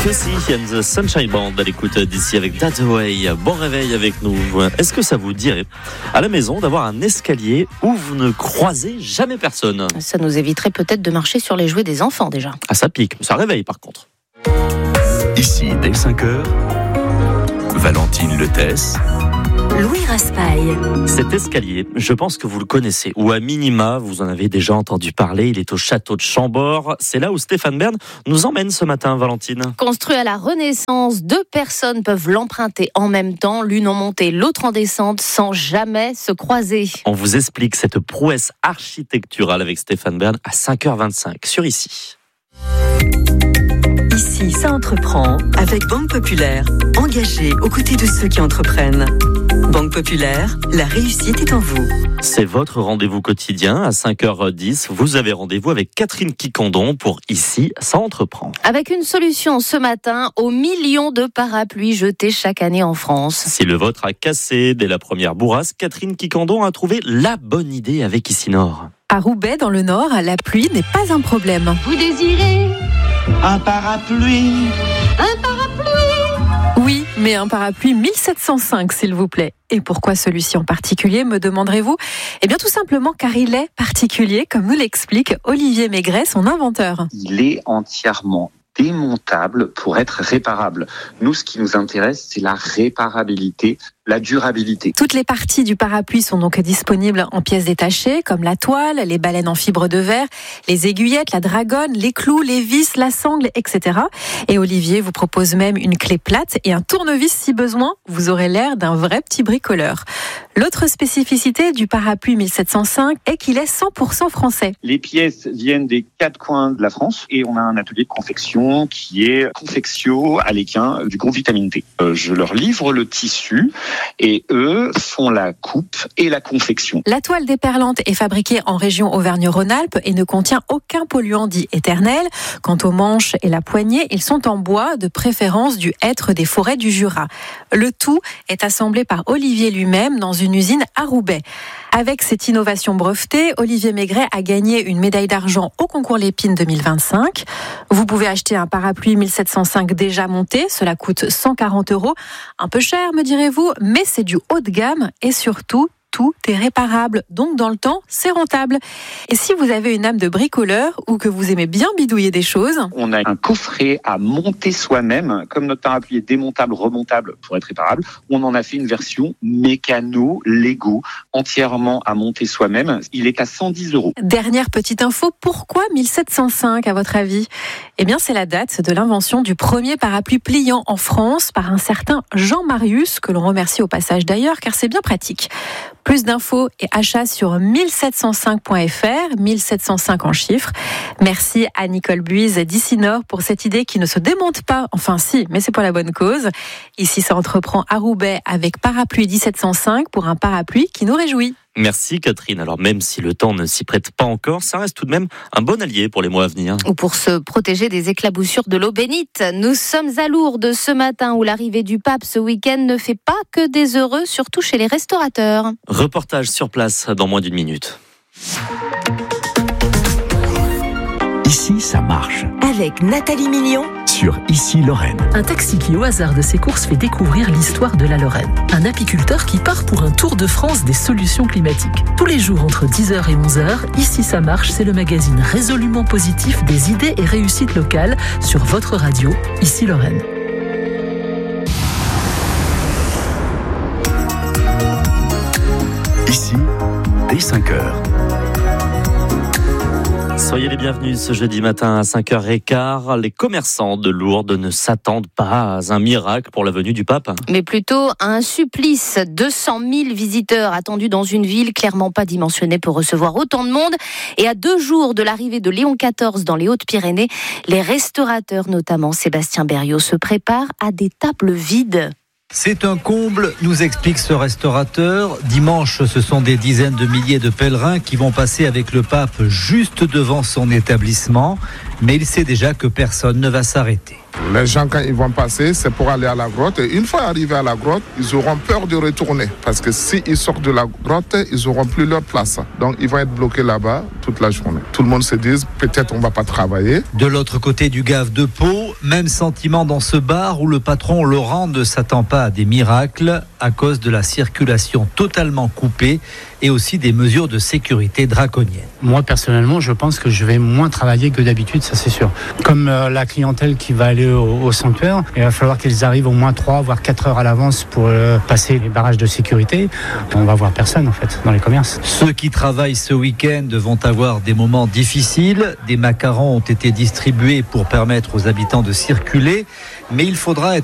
Casey and the Sunshine Band à l'écoute d'ici avec That Way. Bon réveil avec nous. Est-ce que ça vous dirait à la maison d'avoir un escalier où vous ne croisez jamais personne? Ça nous éviterait peut-être de marcher sur les jouets des enfants déjà. Ah, ça pique, ça réveille par contre. Ici, dès 5h, Valentine Letès, Louis Raspail. Cet escalier, je pense que vous le connaissez, ou à minima, vous en avez déjà entendu parler. Il est au château de Chambord. C'est là où Stéphane Bern nous emmène ce matin, Valentine. Construit à la Renaissance, 2 personnes peuvent l'emprunter en même temps, l'une en montée, l'autre en descente, sans jamais se croiser. On vous explique cette prouesse architecturale avec Stéphane Bern à 5h25 sur Ici. Ici, ça entreprend avec Banque Populaire, engagée aux côtés de ceux qui entreprennent. Banque Populaire, la réussite est en vous. C'est votre rendez-vous quotidien à 5h10. Vous avez rendez-vous avec Catherine Quicandon pour Ici, ça entreprend. Avec une solution ce matin aux millions de parapluies jetés chaque année en France. Si le vôtre a cassé dès la première bourrasque, Catherine Quicandon a trouvé la bonne idée avec Ici Nord. À Roubaix, dans le Nord, la pluie n'est pas un problème. Vous désirez un parapluie? Un parapluie? Oui, mais un parapluie 1705, s'il vous plaît. Et pourquoi celui-ci en particulier, me demanderez-vous? Eh bien, tout simplement car il est particulier, comme nous l'explique Olivier Maigret, son inventeur. Il est entièrement démontable pour être réparable. Nous, ce qui nous intéresse, c'est la réparabilité, la durabilité. Toutes les parties du parapluie sont donc disponibles en pièces détachées, comme la toile, les baleines en fibre de verre, les aiguillettes, la dragonne, les clous, les vis, la sangle, etc. Et Olivier vous propose même une clé plate et un tournevis si besoin. Vous aurez l'air d'un vrai petit bricoleur. L'autre spécificité du parapluie 1705 est qu'il est 100% français. Les pièces viennent des 4 coins de la France et on a un atelier de confection qui est Confectio à l'Équin du groupe Vitamine T. Je leur livre le tissu et eux font la coupe et la confection. La toile déperlante est fabriquée en région Auvergne-Rhône-Alpes et ne contient aucun polluant dit éternel. Quant aux manches et la poignée, ils sont en bois, de préférence du hêtre des forêts du Jura. Le tout est assemblé par Olivier lui-même dans une usine à Roubaix. Avec cette innovation brevetée, Olivier Maigret a gagné une médaille d'argent au concours Lépine 2025. Vous pouvez acheter un parapluie 1705 déjà monté, cela coûte 140 €. Un peu cher, me direz-vous, mais c'est du haut de gamme et surtout, tout est réparable, donc dans le temps, c'est rentable. Et si vous avez une âme de bricoleur ou que vous aimez bien bidouiller des choses, on a un coffret à monter soi-même, comme notre parapluie est démontable, remontable pour être réparable, on en a fait une version mécano, Lego, entièrement à monter soi-même. Il est à 110 €. Dernière petite info, pourquoi 1705 à votre avis? Eh bien, c'est la date de l'invention du premier parapluie pliant en France par un certain Jean Marius, que l'on remercie au passage d'ailleurs, car c'est bien pratique. Plus d'infos et achats sur 1705.fr, 1705 en chiffres. Merci à Nicole Buise d'Ici Nord pour cette idée qui ne se démonte pas. Enfin si, mais c'est pour la bonne cause. Ici, ça entreprend à Roubaix avec parapluie 1705 pour un parapluie qui nous réjouit. Merci Catherine. Alors même si le temps ne s'y prête pas encore, ça reste tout de même un bon allié pour les mois à venir. Ou pour se protéger des éclaboussures de l'eau bénite. Nous sommes à Lourdes ce matin où l'arrivée du pape ce week-end ne fait pas que des heureux, surtout chez les restaurateurs. Reportage sur place dans moins d'une minute. Ici, ça marche. Avec Nathalie Million. Sur Ici Lorraine. Un taxi qui, au hasard de ses courses, fait découvrir l'histoire de la Lorraine. Un apiculteur qui part pour un tour de France des solutions climatiques. Tous les jours entre 10h et 11h, Ici ça marche, c'est le magazine résolument positif des idées et réussites locales sur votre radio, Ici Lorraine. Ici, dès 5h. Soyez les bienvenus ce jeudi matin à 5h15. Les commerçants de Lourdes ne s'attendent pas à un miracle pour la venue du pape. Mais plutôt à un supplice. 200 000 visiteurs attendus dans une ville clairement pas dimensionnée pour recevoir autant de monde. Et à 2 jours de l'arrivée de Léon XIV dans les Hautes-Pyrénées, les restaurateurs, notamment Sébastien Berriot, se préparent à des tables vides. C'est un comble, nous explique ce restaurateur. Dimanche, ce sont des dizaines de milliers de pèlerins qui vont passer avec le pape juste devant son établissement. Mais il sait déjà que personne ne va s'arrêter. Les gens, quand ils vont passer, c'est pour aller à la grotte. Et une fois arrivés à la grotte, ils auront peur de retourner. Parce que s'ils sortent de la grotte, ils n'auront plus leur place. Donc, ils vont être bloqués là-bas toute la journée. Tout le monde se dit, peut-être on ne va pas travailler. De l'autre côté du Gave de Pau, même sentiment dans ce bar où le patron Laurent ne s'attend pas à des miracles à cause de la circulation totalement coupée et aussi des mesures de sécurité draconiennes. Moi, personnellement, je pense que je vais moins travailler que d'habitude, ça c'est sûr. Comme la clientèle qui va aller au sanctuaire, il va falloir qu'ils arrivent au moins 3 voire 4 heures à l'avance pour passer les barrages de sécurité. On va voir personne en fait dans les commerces. Ceux qui travaillent ce week-end vont avoir des moments difficiles. Des macarons ont été distribués pour permettre aux habitants de circuler, mais il faudra être